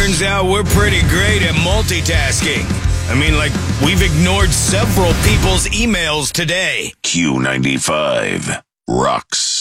Turns out we're pretty great at multitasking. I mean, like, we've ignored several people's emails today. Q95 rocks.